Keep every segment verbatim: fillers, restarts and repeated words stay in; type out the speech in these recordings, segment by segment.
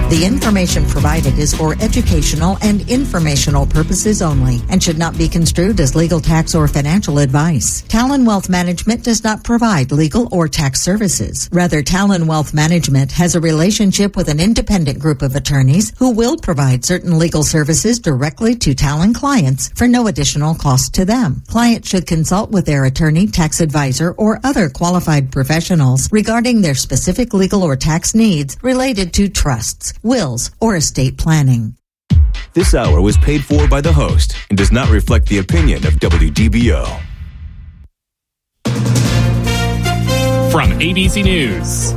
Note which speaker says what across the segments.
Speaker 1: The information provided is for educational and informational purposes only and should not be construed as legal, tax, or financial advice. Talon Wealth Management does not provide legal or tax services. Rather, Talon Wealth Management has a relationship with an independent group of attorneys who will provide certain legal services directly to Talon clients for no additional cost to them. Clients should consult with their attorney, tax advisor, or other qualified professionals regarding their specific legal or tax needs related to trusts, wills, or estate planning.
Speaker 2: This hour was paid for by the host and does not reflect the opinion of W D B O.
Speaker 3: From A B C News,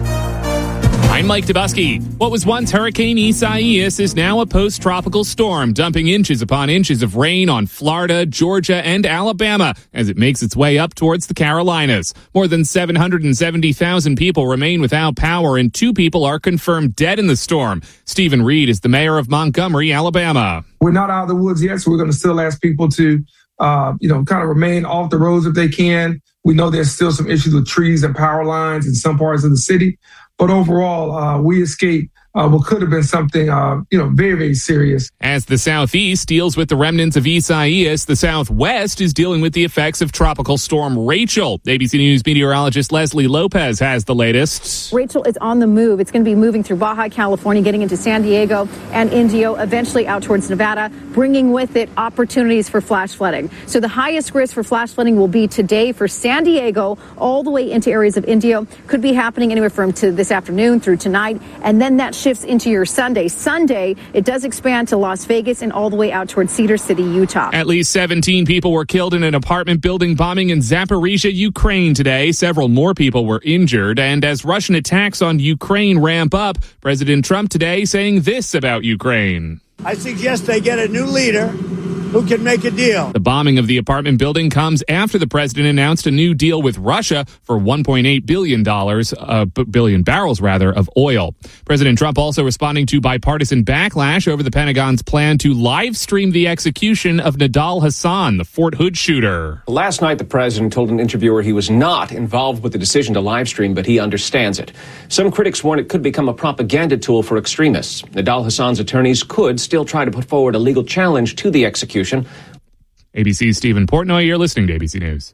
Speaker 3: I'm Mike Dubusky. What was once Hurricane Isaias is now a post-tropical storm, dumping inches upon inches of rain on Florida, Georgia, and Alabama as it makes its way up towards the Carolinas. More than seven hundred seventy thousand people remain without power, and two people are confirmed dead in the storm. Stephen Reed is the mayor of Montgomery, Alabama.
Speaker 4: We're not out of the woods yet, so we're going to still ask people to, uh, you know, kind of remain off the roads if they can. We know there's still some issues with trees and power lines in some parts of the city. But overall, uh, we escaped uh, what could have been something, uh, you know, very, very serious.
Speaker 3: As the Southeast deals with the remnants of Isaias, the Southwest is dealing with the effects of Tropical Storm Rachel. A B C News meteorologist Leslie Lopez has the latest.
Speaker 5: Rachel is on the move. It's going to be moving through Baja California, getting into San Diego and Indio, eventually out towards Nevada, bringing with it opportunities for flash flooding. So the highest risk for flash flooding will be today for San Diego, all the way into areas of Indio. Could be happening anywhere from to this afternoon through tonight, and then that shifts into your Sunday. Sunday, it does expand to Las Vegas and all the way out towards Cedar City, Utah.
Speaker 3: At least seventeen people were killed in an apartment building bombing in Zaporizhia, Ukraine today. Several more people were injured. And as Russian attacks on Ukraine ramp up, President Trump today saying this about Ukraine.
Speaker 6: I suggest they get a new leader who can make a deal.
Speaker 3: The bombing of the apartment building comes after the president announced a new deal with Russia for one point eight billion dollars, uh, billion barrels rather, of oil. President Trump also responding to bipartisan backlash over the Pentagon's plan to live stream the execution of Nidal Hasan, the Fort Hood shooter.
Speaker 7: Last night, the president told an interviewer he was not involved with the decision to live stream, but he understands it. Some critics warn it could become a propaganda tool for extremists. Nidal Hasan's attorneys could still try to put forward a legal challenge to the execution.
Speaker 3: A B C's Stephen Portnoy, you're listening to A B C News.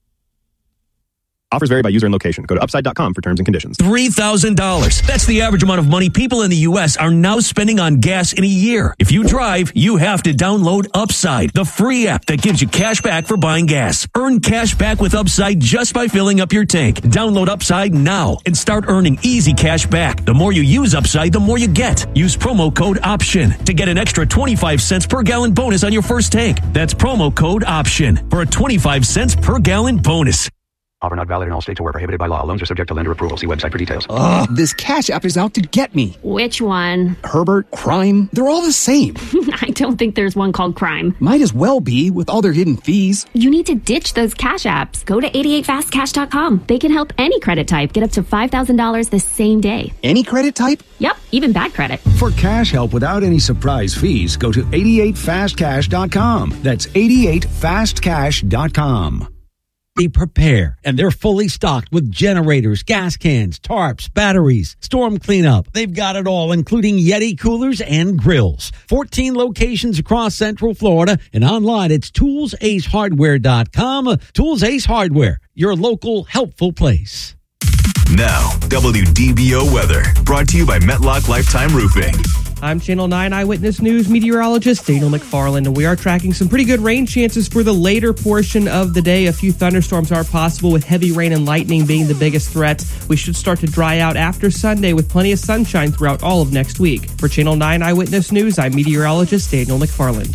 Speaker 8: Offers vary by user and location. Go to upside dot com for terms and conditions.
Speaker 9: three thousand dollars. That's the average amount of money people in the U S are now spending on gas in a year. If you drive, you have to download Upside, the free app that gives you cash back for buying gas. Earn cash back with Upside just by filling up your tank. Download Upside now and start earning easy cash back. The more you use Upside, the more you get. Use promo code OPTION to get an extra twenty-five cents per gallon bonus on your first tank. That's promo code OPTION for a twenty-five cents per gallon bonus.
Speaker 10: Offer not valid in all states or where prohibited by law. Loans are subject to lender approval. See website for details.
Speaker 11: Ugh, this Cash App is out to get me.
Speaker 12: Which one?
Speaker 11: Herbert, Crime, they're all the same.
Speaker 12: I don't think there's one called Crime.
Speaker 11: Might as well be with all their hidden fees.
Speaker 12: You need to ditch those Cash Apps. Go to eighty-eight fast cash dot com. They can help any credit type get up to five thousand dollars the same day.
Speaker 11: Any credit type?
Speaker 12: Yep, even bad credit.
Speaker 13: For cash help without any surprise fees, go to eighty-eight fast cash dot com. That's eighty-eight fast cash dot com.
Speaker 14: Be prepared, and they're fully stocked with generators, gas cans, tarps, batteries, storm cleanup. They've got it all, including Yeti coolers and grills. fourteen locations across Central Florida, and online it's tools ace hardware dot com. Tools Ace Hardware, your local helpful place.
Speaker 2: Now, W D B O weather, brought to you by Metlock Lifetime Roofing.
Speaker 15: I'm Channel nine Eyewitness News meteorologist Daniel McFarland, and we are tracking some pretty good rain chances for the later portion of the day. A few thunderstorms are possible, with heavy rain and lightning being the biggest threat. We should start to dry out after Sunday with plenty of sunshine throughout all of next week. For Channel nine Eyewitness News, I'm meteorologist Daniel McFarland.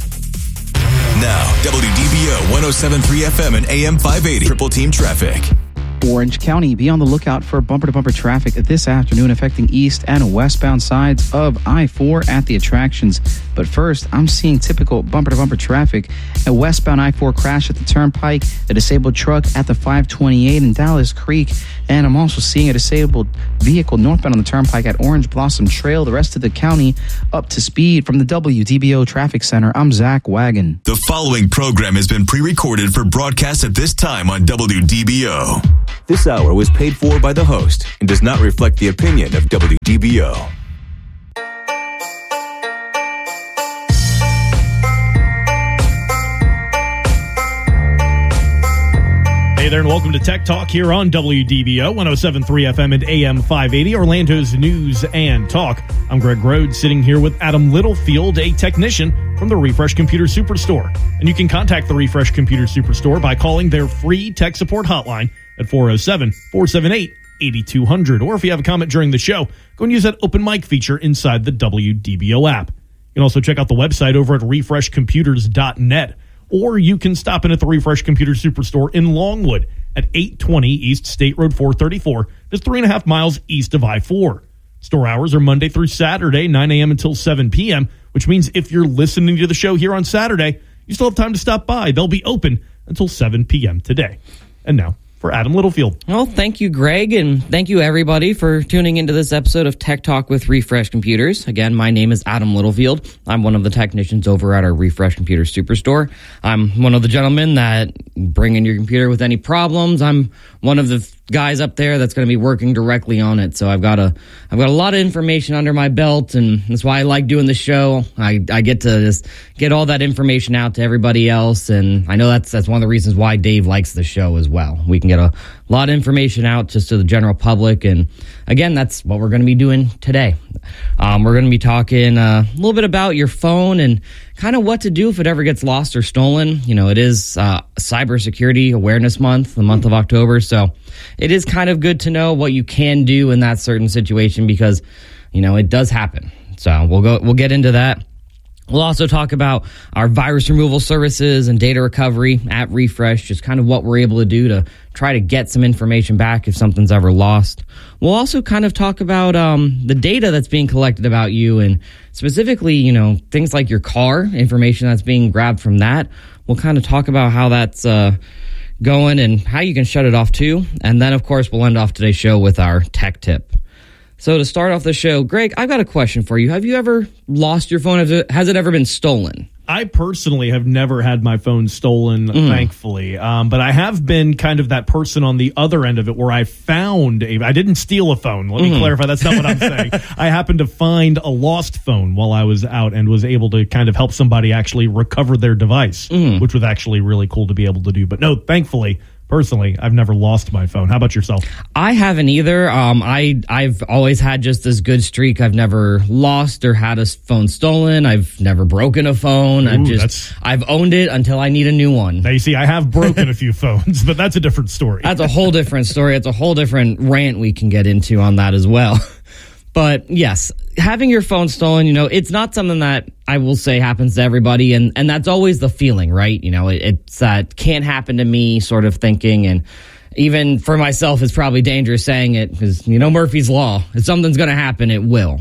Speaker 2: Now, W D B O one oh seven point three F M and A M five eighty. Triple Team Traffic.
Speaker 16: Orange County, be on the lookout for bumper-to-bumper traffic this afternoon affecting east and westbound sides of I four at the attractions. But first, I'm seeing typical bumper-to-bumper traffic. A westbound I four crash at the Turnpike, a disabled truck at the five twenty-eight in Dallas Creek, and I'm also seeing a disabled vehicle northbound on the Turnpike at Orange Blossom Trail. The rest of the county up to speed. From the W D B O Traffic Center, I'm Zach Wagon.
Speaker 2: The following program has been pre-recorded for broadcast at this time on W D B O. This hour was paid for by the host and does not reflect the opinion of W D B O.
Speaker 17: there, and welcome to Tech Talk here on W D B O, one oh seven point three F M and A M five eighty, Orlando's news and talk. I'm Greg Rhodes, sitting here with Adam Littlefield, a technician from the Refresh Computer Superstore. And you can contact the Refresh Computer Superstore by calling their free tech support hotline at four oh seven, four seven eight, eight two hundred. Or if you have a comment during the show, go and use that open mic feature inside the W D B O app. You can also check out the website over at refresh computers dot net. Or you can stop in at the Refresh Computer Superstore in Longwood at eight twenty East State Road four thirty-four, just three and a half miles east of I four. Store hours are Monday through Saturday, nine a.m. until seven p.m., which means if you're listening to the show here on Saturday, you still have time to stop by. They'll be open until seven p.m. today. And now, for Adam Littlefield.
Speaker 18: Well, thank you, Greg, and thank you, everybody, for tuning into this episode of Tech Talk with Refresh Computers. Again, my name is Adam Littlefield. I'm one of the technicians over at our Refresh Computer Superstore. I'm one of the gentlemen that bring in your computer with any problems. I'm one of the guys up there that's going to be working directly on it. So I've got a, I've got a lot of information under my belt, and that's why I like doing the show. I, I get to just get all that information out to everybody else, and I know that's that's one of the reasons why Dave likes the show as well. We can get a lot of information out just to the general public, and again, that's what we're going to be doing today. Um, we're going to be talking uh, a little bit about your phone and kind of what to do if it ever gets lost or stolen. You know, it is uh, Cybersecurity Awareness Month, the month of October, so it is kind of good to know what you can do in that certain situation because, you know, it does happen. So we'll go. We'll get into that. We'll also talk about our virus removal services and data recovery at Refresh, just kind of what we're able to do to try to get some information back if something's ever lost. We'll also kind of talk about um, the data that's being collected about you, and specifically, you know, things like your car, information that's being grabbed from that. We'll kind of talk about how that's uh, going and how you can shut it off too. And then, of course, we'll end off today's show with our tech tip. So to start off the show, Greg, I've got a question for you. Have you ever lost your phone? Has it, has it ever been stolen?
Speaker 17: I personally have never had my phone stolen, mm. thankfully. Um, but I have been kind of that person on the other end of it where I found a, I didn't steal a phone. Let me mm. clarify. That's not what I'm saying. I happened to find a lost phone while I was out and was able to kind of help somebody actually recover their device, mm. which was actually really cool to be able to do. But no, thankfully, personally, I've never lost my phone. How about yourself?
Speaker 18: I haven't either. Um, I, I've always had just this good streak. I've never lost or had a phone stolen. I've never broken a phone. Ooh, I've just, that's... I've owned it until I need a new one.
Speaker 17: Now, you see, I have broken a few phones, but that's a different story.
Speaker 18: That's a whole different story. It's a whole different rant we can get into on that as well. But yes, having your phone stolen, you know, it's not something that I will say happens to everybody. And, and that's always the feeling, right? You know, it, it's that can't happen to me sort of thinking. And even for myself, it's probably dangerous saying it because, you know, Murphy's Law. If something's going to happen, it will.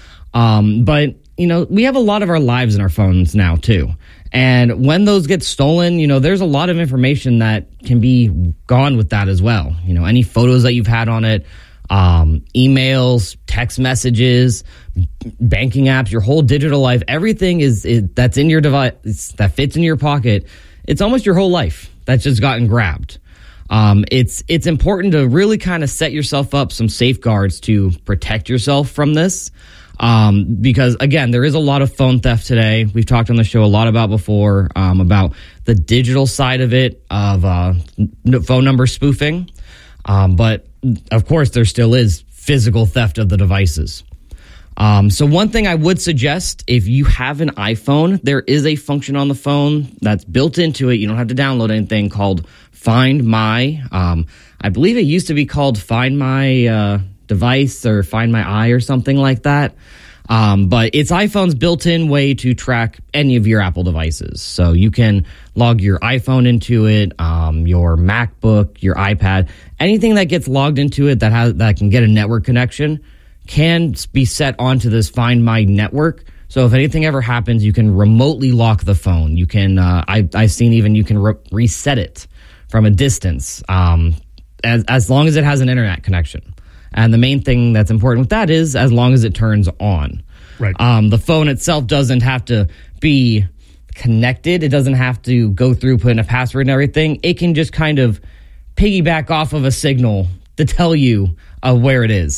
Speaker 18: Um, but, you know, we have a lot of our lives in our phones now, too. And when those get stolen, you know, there's a lot of information that can be gone with that as well. You know, any photos that you've had on it. Um, emails, text messages, banking apps, your whole digital life, everything is, is that's in your device, that fits in your pocket. It's almost your whole life that's just gotten grabbed. Um, it's, it's important to really kind of set yourself up some safeguards to protect yourself from this. Um, because again, there is a lot of phone theft today. We've talked on the show a lot about before, um, about the digital side of it, of, uh, phone number spoofing. Um, but of course, there still is physical theft of the devices. Um, so one thing I would suggest, if you have an iPhone, there is a function on the phone that's built into it. You don't have to download anything called Find My. Um, I believe it used to be called Find My uh, Device or Find My Eye or something like that. Um, but it's iPhone's built-in way to track any of your Apple devices. So you can log your iPhone into it, um, your MacBook, your iPad, anything that gets logged into it that has that can get a network connection can be set onto this Find My network. So if anything ever happens, you can remotely lock the phone. You can, uh, I, I've seen even you can re- reset it from a distance, um, as as long as it has an internet connection. And the main thing that's important with that is as long as it turns on.
Speaker 17: Right.
Speaker 18: Um, the phone itself doesn't have to be connected. It doesn't have to go through, put in a password and everything. It can just kind of piggyback off of a signal to tell you uh, where it is.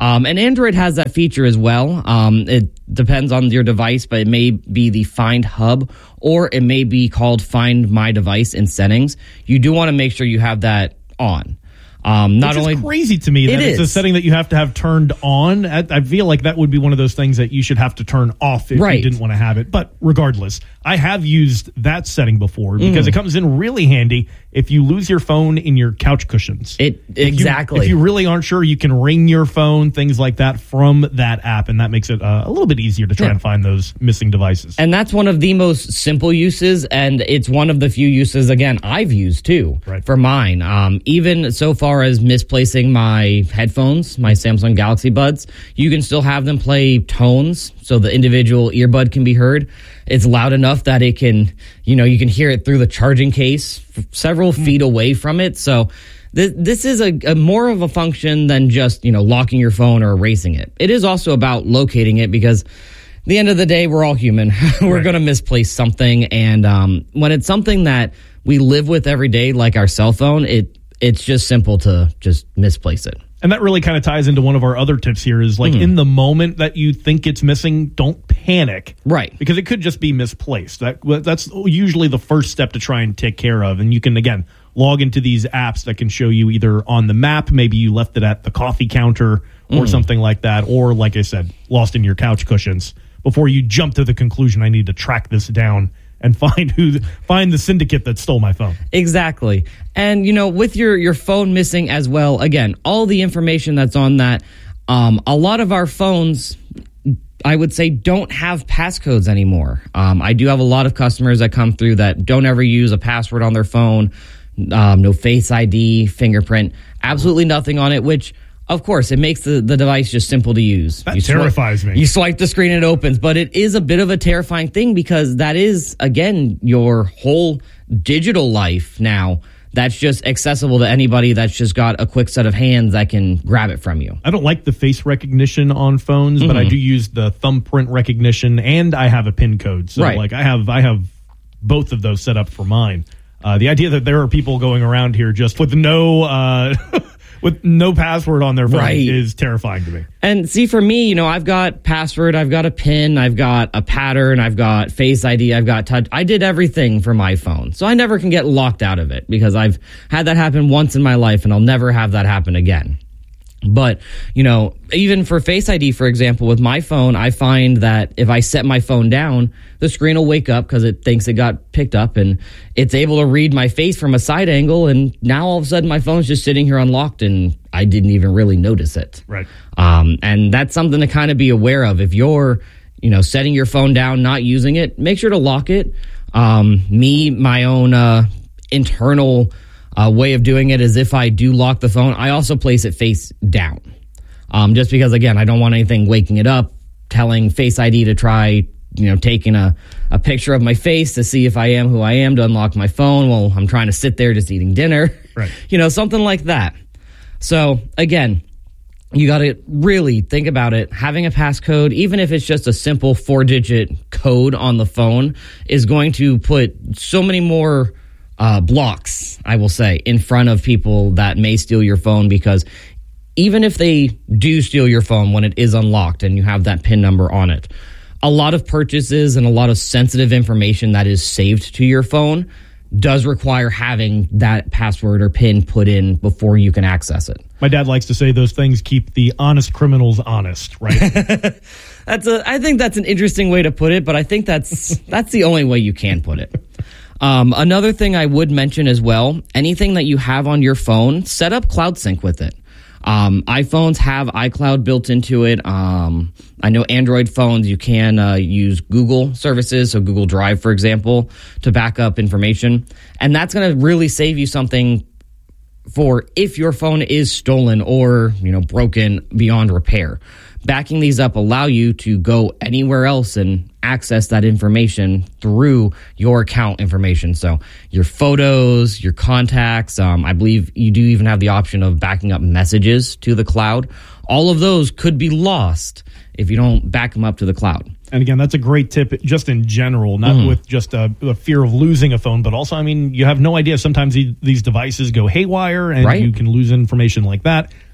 Speaker 18: Um, and Android has that feature as well. Um, it depends on your device, but it may be the Find Hub, or it may be called Find My Device in settings. You do want to make sure you have that on. Um, not
Speaker 17: Which is
Speaker 18: only
Speaker 17: crazy to me that
Speaker 18: it
Speaker 17: it's
Speaker 18: is.
Speaker 17: a setting that you have to have turned on. I, I feel like that would be one of those things that you should have to turn off if
Speaker 18: Right.
Speaker 17: you didn't want to have it. But regardless, I have used that setting before because
Speaker 18: Mm.
Speaker 17: it comes in really handy if you lose your phone in your couch cushions.
Speaker 18: It
Speaker 17: If you-
Speaker 18: exactly.
Speaker 17: if you really aren't sure, you can ring your phone, things like that, from that app, and that makes it uh, a little bit easier to try
Speaker 18: Yeah.
Speaker 17: and find those missing devices.
Speaker 18: And that's one of the most simple uses, and it's one of the few uses, again, I've used too
Speaker 17: Right.
Speaker 18: for mine. Um, even so far as misplacing my headphones, my Samsung Galaxy Buds, you can still have them play tones so the individual earbud can be heard. It's loud enough that it can, you know, you can hear it through the charging case f- several
Speaker 17: Mm.
Speaker 18: feet away from it. So th- this is a, a more of a function than just, you know, locking your phone or erasing it. It is also about locating it because at the end of the day, we're all human. we're
Speaker 17: Right.
Speaker 18: going to misplace something. And um, when it's something that we live with every day, like our cell phone, it it's just simple to just misplace it.
Speaker 17: And that really kind of ties into one of our other tips here is like
Speaker 18: Mhm.
Speaker 17: in the moment that you think it's missing, don't panic.
Speaker 18: Right.
Speaker 17: Because it could just be misplaced. That That's usually the first step to try and take care of. And you can, again, log into these apps that can show you either on the map, maybe you left it at the coffee counter or
Speaker 18: Mhm.
Speaker 17: something like that. Or, like I said, lost in your couch cushions before you jump to the conclusion, I need to track this down and find who find the syndicate that stole my phone.
Speaker 18: Exactly. And, you know, with your, your phone missing as well, again, all the information that's on that, um, a lot of our phones, I would say, don't have passcodes anymore. Um, I do have a lot of customers that come through that don't ever use a password on their phone, um, no Face I D, fingerprint, absolutely nothing on it, which, of course, it makes the, the device just simple to use.
Speaker 17: That
Speaker 18: You swipe-
Speaker 17: terrifies me.
Speaker 18: You swipe the screen and it opens, but it is a bit of a terrifying thing because that is, again, your whole digital life now that's just accessible to anybody that's just got a quick set of hands that can grab it from you.
Speaker 17: I don't like the face recognition on phones, but I
Speaker 18: Mhm.
Speaker 17: do use the thumbprint recognition, and I have a PIN code. So,
Speaker 18: Right.
Speaker 17: like, I have I have both of those set up for mine. Uh, the idea that there are people going around here just with no uh, with no password on their phone
Speaker 18: Right.
Speaker 17: is terrifying to me.
Speaker 18: And see, for me, you know, I've got password, I've got a PIN, I've got a pattern, I've got Face I D, I've got touch. I did everything for my phone. So I never can get locked out of it because I've had that happen once in my life and I'll never have that happen again. But, you know, even for Face I D, for example, with my phone, I find that if I set my phone down, the screen will wake up because it thinks it got picked up and it's able to read my face from a side angle. And now all of a sudden my phone's just sitting here unlocked and I didn't even really notice it.
Speaker 17: Right.
Speaker 18: Um, and that's something to kind of be aware of. If you're, you know, setting your phone down, not using it, make sure to lock it. Um, me, my own uh, internal uh, way of doing it is if I do lock the phone, I also place it face down. Um, just because, again, I don't want anything waking it up, telling Face I D to try, you know, taking a, a picture of my face to see if I am who I am to unlock my phone while I'm trying to sit there just eating dinner.
Speaker 17: Right.
Speaker 18: You know, something like that. So, again, you got to really think about it. Having a passcode, even if it's just a simple four-digit code on the phone, is going to put so many more uh, blocks, I will say, in front of people that may steal your phone, because even if they do steal your phone when it is unlocked and you have that PIN number on it, a lot of purchases and a lot of sensitive information that is saved to your phone does require having that password or PIN put in before you can access it.
Speaker 17: My dad likes to say those things keep the honest criminals honest, right?
Speaker 18: That's a, I think that's an interesting way to put it, but I think that's that's the only way you can put it. Um, another thing I would mention as well, anything that you have on your phone, set up Cloud Sync with it. Um, iPhones have iCloud built into it. Um, I know Android phones, you can uh, use Google services, so Google Drive, for example, to back up information. And that's going to really save you something for if your phone is stolen or, you know, broken beyond repair. Backing these up allow you to go anywhere else and access that information through your account information. So your photos, your contacts, um, I believe you do even have the option of backing up messages to the cloud. All of those could be lost if you don't back them up to the cloud.
Speaker 17: And again, that's a great tip just in general, not
Speaker 18: Mhm.
Speaker 17: with just a, a fear of losing a phone, but also, I mean, you have no idea. Sometimes these devices go haywire and
Speaker 18: Right.
Speaker 17: you can lose information like that.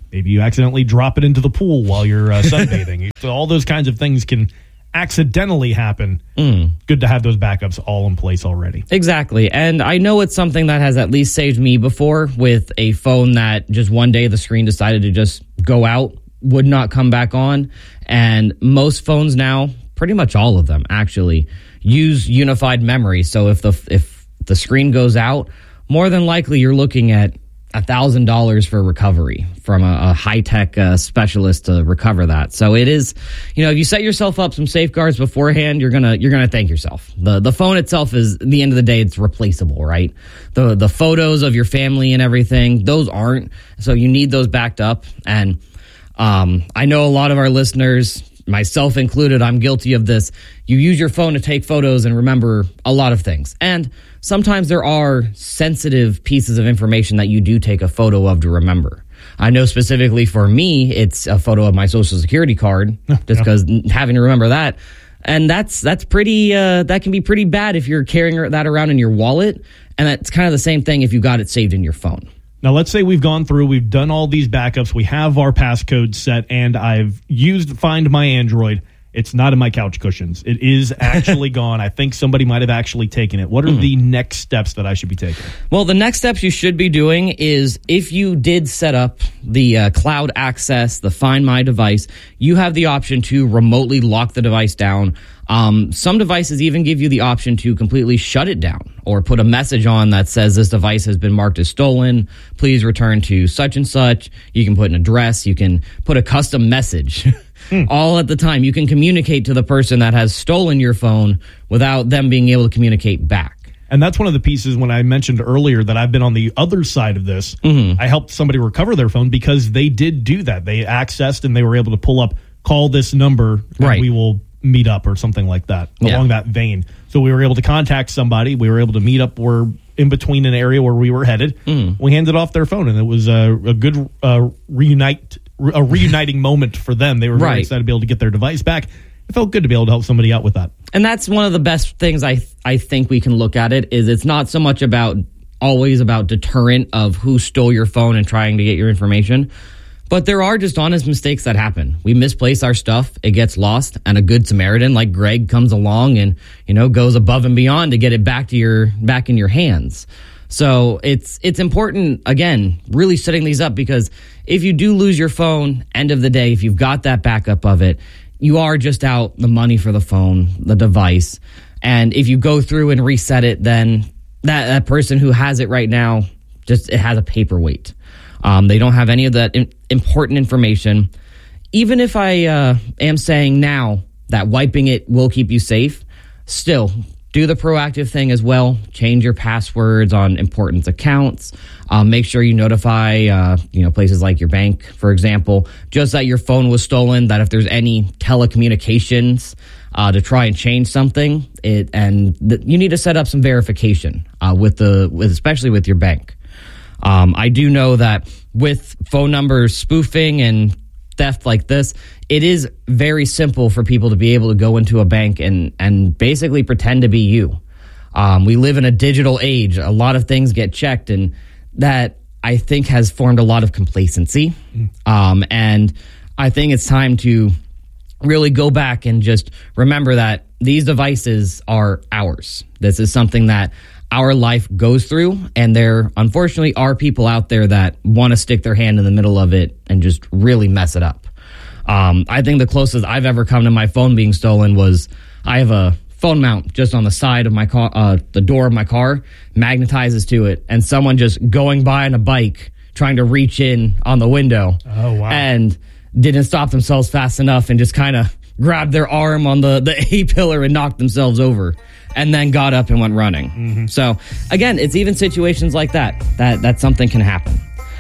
Speaker 17: Maybe you accidentally drop it into the pool while you're uh, sunbathing. So all those kinds of things can accidentally happen.
Speaker 18: Mm.
Speaker 17: Good to have those backups all in place already.
Speaker 18: Exactly. And I know it's something that has at least saved me before with a phone that just one day the screen decided to just go out, would not come back on. And most phones now, pretty much all of them actually, use unified memory. So if the if the screen goes out, more than likely you're looking at one thousand dollars for recovery from a, a high-tech uh, specialist to recover that. So it is, you know, if you set yourself up some safeguards beforehand, you're gonna you're gonna thank yourself. The the phone itself is, at the end of the day, it's replaceable, right? The the photos of your family and everything, those aren't. So you need those backed up. And um, I know a lot of our listeners, myself included, I'm guilty of this. You use your phone to take photos and remember a lot of things. And sometimes there are sensitive pieces of information that you do take a photo of to remember. I know specifically for me, it's a photo of my social security card, just because yeah. having to remember that. And that's that's pretty, uh, that can be pretty bad if you're carrying that around in your wallet. And that's kind of the same thing if you got it saved in your phone.
Speaker 17: Now, let's say we've gone through, we've done all these backups, we have our passcode set, and I've used Find My Android. It's not in my couch cushions. It is actually gone. I think somebody might have actually taken it. What are mm. the next steps that I should be taking?
Speaker 18: Well, the next steps you should be doing is if you did set up the uh, cloud access, the Find My device, you have the option to remotely lock the device down. Um, some devices even give you the option to completely shut it down or put a message on that says this device has been marked as stolen. Please return to such and such. You can put an address. You can put a custom message. Hmm. All at the time. You can communicate to the person that has stolen your phone without them being able to communicate back.
Speaker 17: And that's one of the pieces when I mentioned earlier that I've been on the other side of this. Mm-hmm. I helped somebody recover their phone because they did do that. They accessed and they were able to pull up, call this number, and
Speaker 18: right.
Speaker 17: we will meet up or something like that
Speaker 18: yeah.
Speaker 17: along that vein. So we were able to contact somebody. We were able to meet up. We're in between an area where we were headed. Mm. We handed off their phone, and it was a, a good uh, reunite. a reuniting moment for them. They were very
Speaker 18: right.
Speaker 17: excited to be able to get their device back. It felt good to be able to help somebody out with that.
Speaker 18: And that's one of the best things I I think we can look at it is it's not so much about always about deterrent of who stole your phone and trying to get your information, but there are just honest mistakes that happen. We misplace our stuff, it gets lost, and a good Samaritan like Greg comes along and, you know, goes above and beyond to get it back to your back in your hands. So it's it's important, again, really setting these up because if you do lose your phone, end of the day, if you've got that backup of it, you are just out the money for the phone, the device. And if you go through and reset it, then that, that person who has it right now, just it has a paperweight. Um, they don't have any of that in, important information. Even if I uh, am saying now that wiping it will keep you safe, still do the proactive thing as well. Change your passwords on important accounts. Um, make sure you notify, uh, you know, places like your bank, for example, just that your phone was stolen. That if there's any telecommunications uh, to try and change something, it and th- you need to set up some verification uh, with the, with especially with your bank. Um, I do know that with phone numbers spoofing and theft like this, it is very simple for people to be able to go into a bank and, and basically pretend to be you. Um, we live in a digital age. A lot of things get checked, and that I think has formed a lot of complacency. Mm. Um, and I think it's time to really go back and just remember that these devices are ours. This is something that our life goes through, and there unfortunately are people out there that want to stick their hand in the middle of it and just really mess it up. Um, I think the closest I've ever come to my phone being stolen was I have a phone mount just on the side of my car, uh, the door of my car, magnetizes to it, and someone just going by on a bike trying to reach in on the window.
Speaker 17: Oh, wow.
Speaker 18: And didn't stop themselves fast enough and just kind of grabbed their arm on the, the A-pillar and knocked themselves over, and then got up and went running. Mm-hmm. So, again, it's even situations like that, that, that something can happen.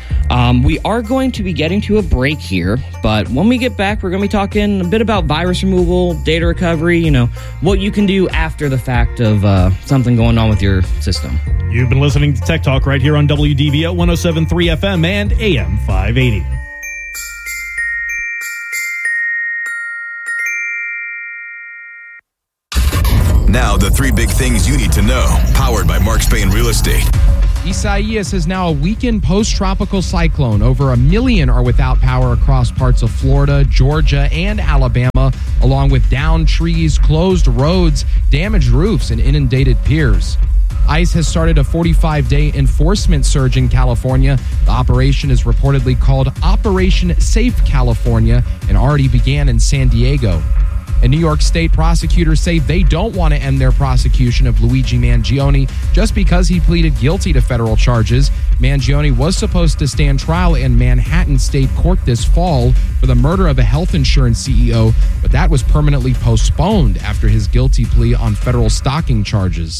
Speaker 18: Um, we are going to be getting to a break here, but when we get back, we're going to be talking a bit about virus removal, data recovery, you know, what you can do after the fact of uh, something going on with your system.
Speaker 17: You've been listening to Tech Talk right here on W D B O one oh seven point three F M and A M five eighty.
Speaker 2: Now, the three big things you need to know, powered by Mark Spain Real Estate.
Speaker 19: Isaias is now a weakened post-tropical cyclone. Over a million are without power across parts of Florida, Georgia, and Alabama, along with downed trees, closed roads, damaged roofs, and inundated piers. ICE has started a forty-five day enforcement surge in California. The operation is reportedly called Operation Safe California and already began in San Diego. And New York State prosecutors say they don't want to end their prosecution of Luigi Mangione just because he pleaded guilty to federal charges. Mangione was supposed to stand trial in Manhattan State Court this fall for the murder of a health insurance C E O, but that was permanently postponed after his guilty plea on federal stalking charges.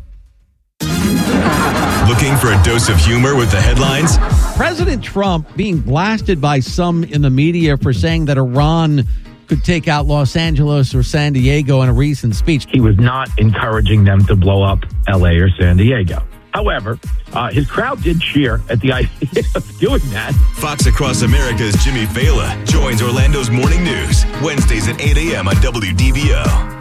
Speaker 2: Looking for a dose of humor with the headlines?
Speaker 14: President Trump being blasted by some in the media for saying that Iran could take out Los Angeles or San Diego in a recent speech.
Speaker 20: He was not encouraging them to blow up L A or San Diego. However, uh, his crowd did cheer at the idea of doing that.
Speaker 2: Fox Across America's Jimmy Vela joins Orlando's Morning News, Wednesdays at eight a.m. on W D B O.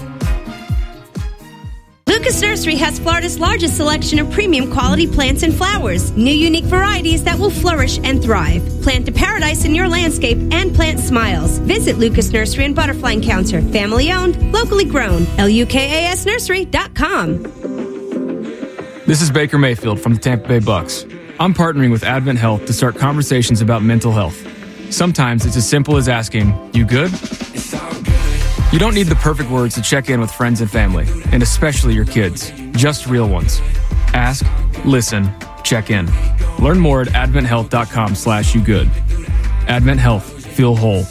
Speaker 21: Lucas Nursery has Florida's largest selection of premium quality plants and flowers. New unique varieties that will flourish and thrive. Plant a paradise in your landscape and plant smiles. Visit Lucas Nursery and Butterfly Encounter. Family owned, locally grown. L U K A S nursery dot com.
Speaker 22: This is Baker Mayfield from the Tampa Bay Bucks. I'm partnering with Advent Health to start conversations about mental health. Sometimes it's as simple as asking, "You good?" You don't need the perfect words to check in with friends and family, and especially your kids. Just real ones. Ask, listen, check in. Learn more at adventhealth.com slash you good. Advent Health. Feel whole.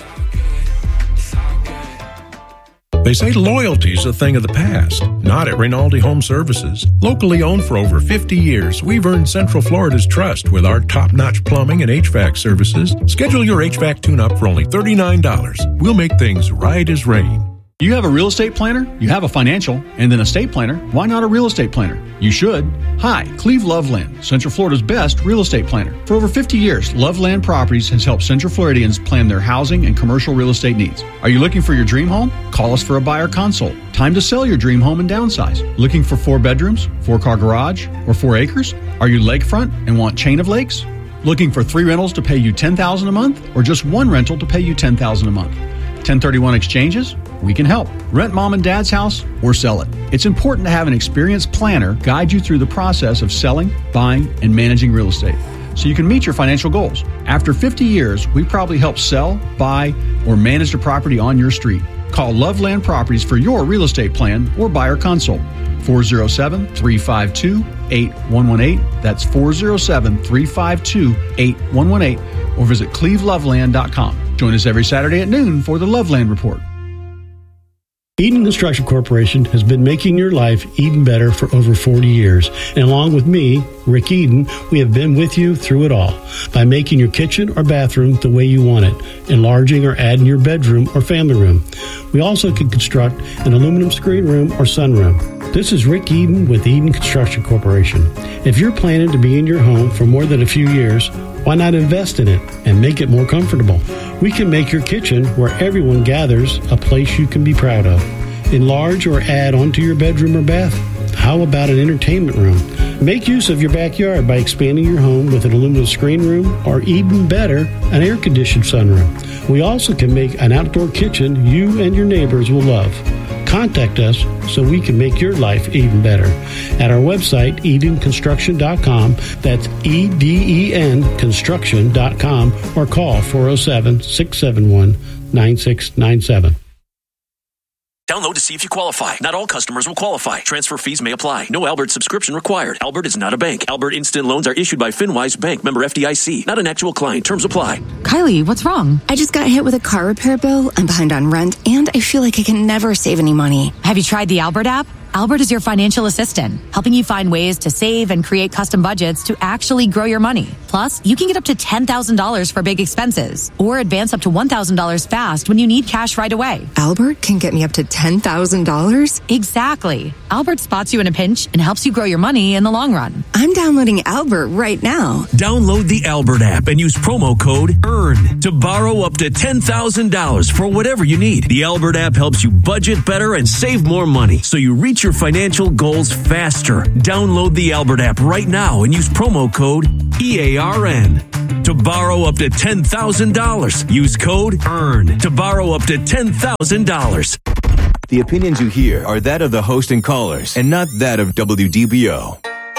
Speaker 23: They say loyalty's a thing of the past. Not at Rinaldi Home Services. Locally owned for over fifty years, we've earned Central Florida's trust with our top-notch plumbing and H V A C services. Schedule your H V A C tune-up for only thirty-nine dollars. We'll make things right as rain.
Speaker 24: You have a real estate planner, you have a financial, and then a estate planner. Why not a real estate planner? You should. Hi, Cleve Loveland, Central Florida's best real estate planner. For over fifty years, Loveland Properties has helped Central Floridians plan their housing and commercial real estate needs. Are you looking for your dream home? Call us for a buyer consult. Time to sell your dream home and downsize. Looking for four bedrooms, four-car garage, or four acres? Are you lakefront and want chain of lakes? Looking for three rentals to pay you ten thousand dollars a month, or just one rental to pay you ten thousand dollars a month? ten thirty-one exchanges? We can help. Rent mom and dad's house or sell it. It's important to have an experienced planner guide you through the process of selling, buying, and managing real estate so you can meet your financial goals. After fifty years, we probably help sell, buy, or manage the property on your street. Call Loveland Properties for your real estate plan or buyer consult. four oh seven, three five two, eight one one eight. That's four oh seven, three five two, eight one one eight. Or visit cleve loveland dot com. Join us every Saturday at noon for the Loveland Report.
Speaker 25: Eden Construction Corporation has been making your life even better for over forty years. And along with me, Rick Eden, we have been with you through it all by making your kitchen or bathroom the way you want it, enlarging or adding your bedroom or family room. We also can construct an aluminum screen room or sunroom. This is Rick Eden with Eden Construction Corporation. If you're planning to be in your home for more than a few years, why not invest in it and make it more comfortable? We can make your kitchen where everyone gathers a place you can be proud of. Enlarge or add onto your bedroom or bath. How about an entertainment room? Make use of your backyard by expanding your home with an aluminum screen room or even better, an air-conditioned sunroom. We also can make an outdoor kitchen you and your neighbors will love. Contact us so we can make your life even better. At our website, eden construction dot com, that's E D E N construction dot com, or call four oh seven, six seven one, nine six nine seven.
Speaker 26: Download to see if you qualify. Not all customers will qualify. Transfer fees may apply. No Albert subscription required. Albert is not a bank. Albert Instant Loans are issued by FinWise Bank, member F D I C. Not an actual client. Terms apply.
Speaker 27: Kylie, what's wrong? I just got hit with a car repair bill. I'm behind on rent, and I feel like I can never save any money.
Speaker 28: Have you tried the Albert app? Albert is your financial assistant, helping you find ways to save and create custom budgets to actually grow your money. Plus, you can get up to ten thousand dollars for big expenses or advance up to one thousand dollars fast when you need cash right away.
Speaker 27: Albert can get me up to ten thousand dollars?
Speaker 28: Exactly. Albert spots you in a pinch and helps you grow your money in the long run.
Speaker 27: I'm downloading Albert right now.
Speaker 9: Download the Albert app and use promo code EARN to borrow up to ten thousand dollars for whatever you need. The Albert app helps you budget better and save more money so you reach Reach your financial goals faster. Download the Albert app right now and use promo code E A R N. To borrow up to ten thousand dollars, use code EARN to borrow up to ten thousand dollars.
Speaker 2: The opinions you hear are that of the host and callers and not that of W D B O.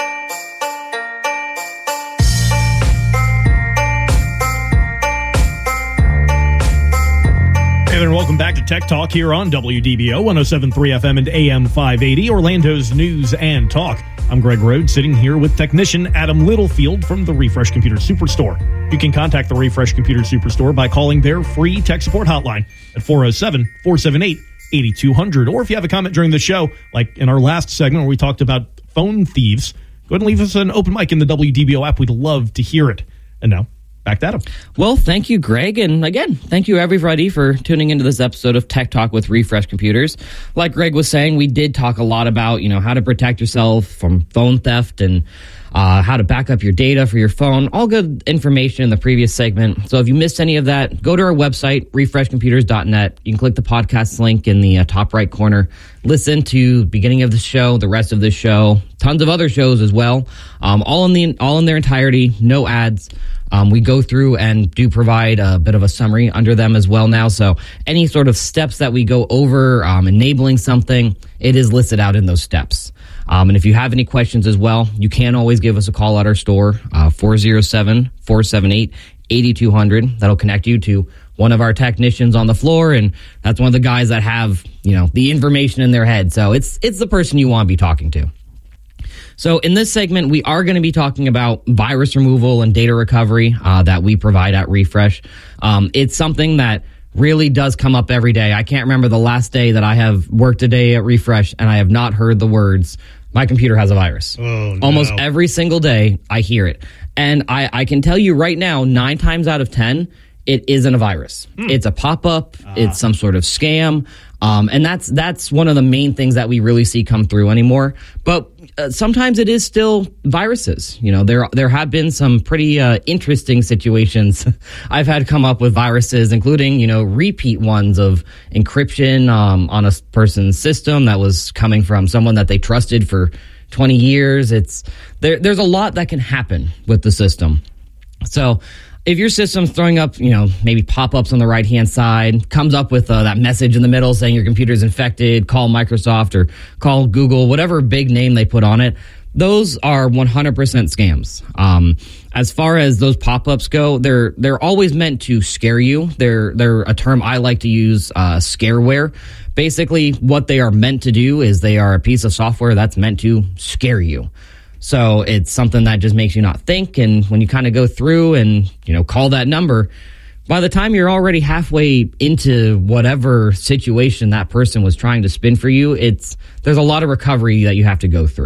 Speaker 17: Hey there, and welcome back to Tech Talk here on W D B O, one oh seven point three F M and A M five eighty, Orlando's News and Talk. I'm Greg Rhodes, sitting here with technician Adam Littlefield from the Refresh Computer Superstore. You can contact the Refresh Computer Superstore by calling their free tech support hotline at four oh seven, four seven eight, eight two hundred. Or if you have a comment during the show, like in our last segment where we talked about phone thieves, go ahead and leave us an open mic in the W D B O app. We'd love to hear it. And now, back to Adam.
Speaker 18: Well, thank you, Greg. And again, thank you, everybody, for tuning into this episode of Tech Talk with Refresh Computers. Like Greg was saying, we did talk a lot about, you know, how to protect yourself from phone theft and uh, how to back up your data for your phone. All good information in the previous segment. So if you missed any of that, go to our website, refresh computers dot net. You can click the podcast link in the uh, top right corner. Listen to the beginning of the show, the rest of the show, tons of other shows as well. Um, all in the all in their entirety, no ads. Um, we go through and do provide a bit of a summary under them as well now. So any sort of steps that we go over, um, enabling something, it is listed out in those steps. Um, and if you have any questions as well, you can always give us a call at our store, uh, four oh seven, four seven eight, eight two hundred. That'll connect you to one of our technicians on the floor. And that's one of the guys that have, you know, the information in their head. So it's, it's the person you want to be talking to. So in this segment, we are going to be talking about virus removal and data recovery uh, that we provide at Refresh. Um, it's something that really does come up every day. I can't remember the last day that I have worked a day at Refresh and I have not heard the words, my computer has a virus.
Speaker 17: Oh, no.
Speaker 18: Almost every single day I hear it. And I, I can tell you right now, nine times out of ten, it isn't a virus. Hmm. It's a pop-up. Ah. It's some sort of scam. Um, and that's that's one of the main things that we really see come through anymore. But uh, sometimes it is still viruses. You know, there there have been some pretty uh, interesting situations I've had come up with viruses, including, you know, repeat ones of encryption um, on a person's system that was coming from someone that they trusted for twenty years. It's there. There's a lot that can happen with the system. So if your system's throwing up, you know, maybe pop-ups on the right-hand side, comes up with uh, that message in the middle saying your computer's infected, call Microsoft or call Google, whatever big name they put on it, those are one hundred percent scams. Um, as far as those pop-ups go, they're they're always meant to scare you. They're they're a term I like to use, uh, scareware. Basically, what they are meant to do is they are a piece of software that's meant to scare you. So it's something that just makes you not think. And when you kind of go through and, you know, call that number, by the time you're already halfway into whatever situation that person was trying to spin for you, it's there's a lot of recovery that you have to go through.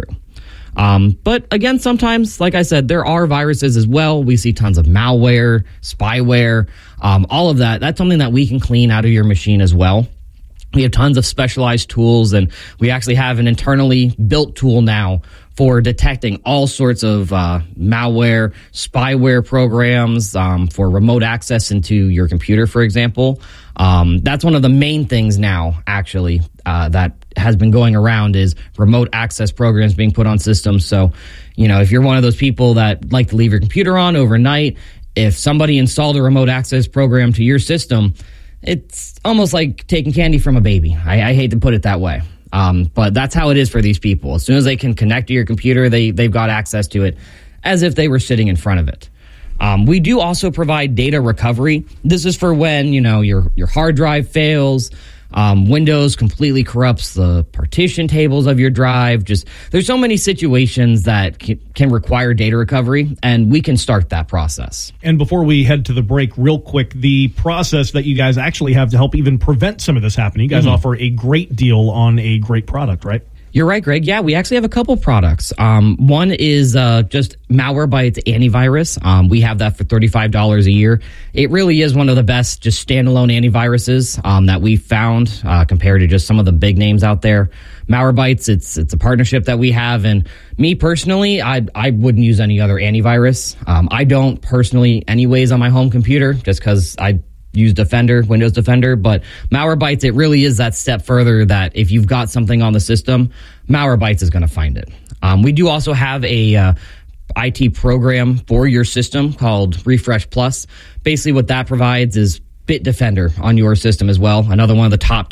Speaker 18: Um, but again, sometimes, like I said, there are viruses as well. We see tons of malware, spyware, um, all of that. That's something that we can clean out of your machine as well. We have tons of specialized tools, and we actually have an internally built tool now for detecting all sorts of uh, malware, spyware programs, um, for remote access into your computer, for example. Um, that's one of the main things now, actually, uh, that has been going around is remote access programs being put on systems. So, you know, if you're one of those people that like to leave your computer on overnight, if somebody installed a remote access program to your system, it's almost like taking candy from a baby. I, I hate to put it that way. Um, but that's how it is for these people. As soon as they can connect to your computer, they, they've got access to it as if they were sitting in front of it. Um, we do also provide data recovery. This is for when, you know, your, your hard drive fails, um, Windows completely corrupts the partition tables of your drive. Just, there's so many situations that can, can require data recovery, and we can start that process.
Speaker 17: And before we head to the break, real quick, the process that you guys actually have to help even prevent some of this happening. You guys mm-hmm. offer a great deal on a great product, right?
Speaker 18: You're right, Greg. Yeah, we actually have a couple products. Um, one is uh, just Malwarebytes antivirus. Um, we have that for thirty-five dollars a year. It really is one of the best just standalone antiviruses um, that we've found uh, compared to just some of the big names out there. Malwarebytes, it's it's a partnership that we have, and me personally, I I wouldn't use any other antivirus. Um, I don't personally, anyways, on my home computer, just because I use Defender, Windows Defender. But Malwarebytes, it really is that step further that if you've got something on the system, Malwarebytes is going to find it. Um, we do also have a uh, I T program for your system called Refresh Plus. Basically what that provides is Bitdefender on your system as well. Another one of the top